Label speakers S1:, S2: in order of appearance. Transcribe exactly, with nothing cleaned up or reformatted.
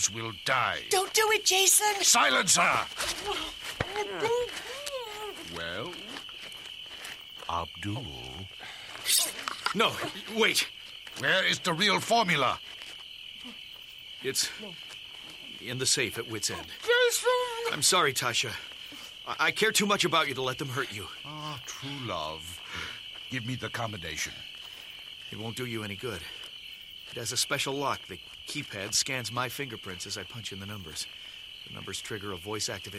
S1: will die.
S2: Don't do it, Jason.
S1: Silencer! Well, Abdul.
S3: No, wait.
S1: Where is the real formula?
S3: It's in the safe at Wit's End.
S2: Jason!
S3: I'm sorry, Tasha. I, I care too much about you to let them hurt you.
S1: Ah, true love. Give me the combination.
S3: It won't do you any good. It has a special lock. The keypad scans my fingerprints as I punch in the numbers. The numbers trigger a voice-activated